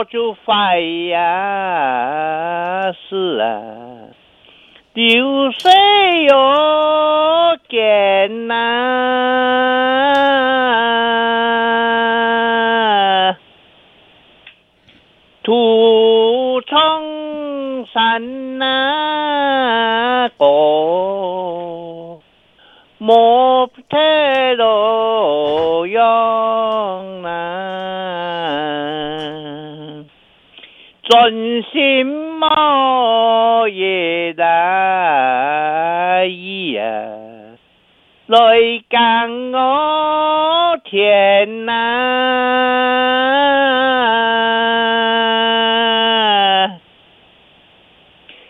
我就快呀死啊，流水又见呐，途从山那过，莫太多用呐，专心莫也大意呀，来讲我天呐。